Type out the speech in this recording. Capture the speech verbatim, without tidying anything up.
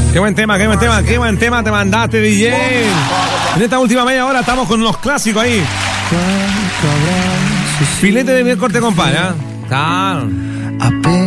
Qué buen tema, qué buen tema, qué buen tema te mandaste, D J. En esta última media hora estamos con unos clásicos ahí. Filete de miel corte, compadre, ¿eh? Claro.